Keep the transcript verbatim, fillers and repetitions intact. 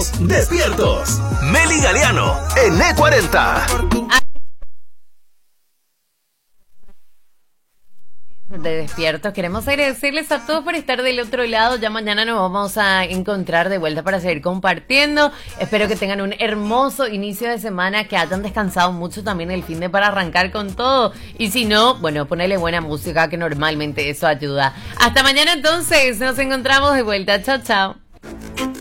Estamos despiertos. Meli Galeano en E cuarenta. De despiertos, queremos agradecerles a todos por estar del otro lado. Ya mañana nos vamos a encontrar de vuelta para seguir compartiendo. Espero que tengan un hermoso inicio de semana, que hayan descansado mucho también el fin de para arrancar con todo. Y si no, bueno, ponele buena música, que normalmente eso ayuda. Hasta mañana entonces, nos encontramos de vuelta. Chao, chao.